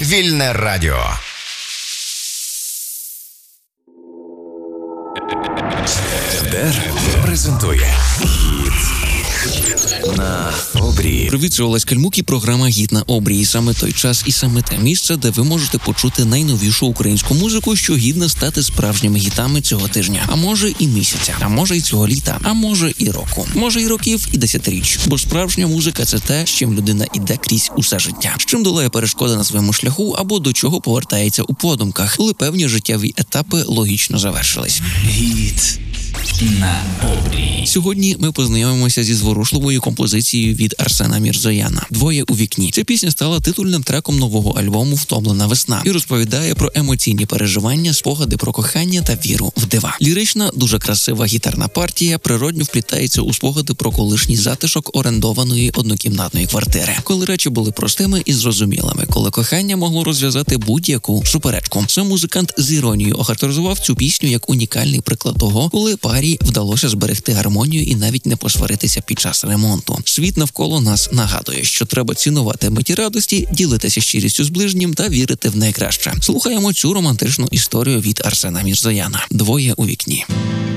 Вільне радіо. РДР презентує «Гід на обрії». Привіт, це Олесь Кальмук і програма «Гід на обрії». Саме той час і саме те місце, де ви можете почути найновішу українську музику, що гідна стати справжніми гітами цього тижня. А може і місяця, а може і цього літа, а може і року. Може і років, і десятиріч. Бо справжня музика – це те, з чим людина іде крізь усе життя. З чим долає перешкоди на своєму шляху або до чого повертається у подумках, коли певні життєві етапи логічно завершились. «Гід на обрії». Сьогодні ми познайомимося зі зворушливою композицією від Арсена Мірзояна «Двоє у вікні». Ця пісня стала титульним треком нового альбому «Втомлена весна» і розповідає про емоційні переживання, спогади про кохання та віру в дива. Лірична, дуже красива гітарна партія природньо вплітається у спогади про колишній затишок орендованої однокімнатної квартири. Коли речі були простими і зрозумілими, коли кохання могло розв'язати будь-яку суперечку. Сам музикант з іронією охарактеризував цю пісню як унікальний приклад того, коли парі вдалося зберегти гармонію і навіть не посваритися під час ремонту. Світ навколо нас нагадує, що треба цінувати миті радості, ділитися щирістю з ближнім та вірити в найкраще. Слухаємо цю романтичну історію від Арсена Мірзояна «Двоє у вікні».